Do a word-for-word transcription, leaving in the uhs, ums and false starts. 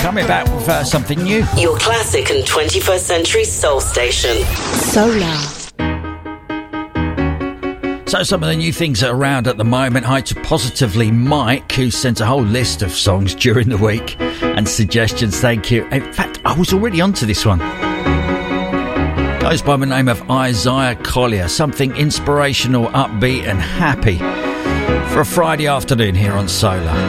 Coming back with uh, something new. Your classic and twenty-first century soul station. Solar. So some of the new things that are around at the moment. Hi to Positively Mike, who sent a whole list of songs during the week and suggestions. Thank you. In fact, I was already onto this one. Goes by the name of Isaiah Collier. Something inspirational, upbeat and happy for a Friday afternoon here on Solar.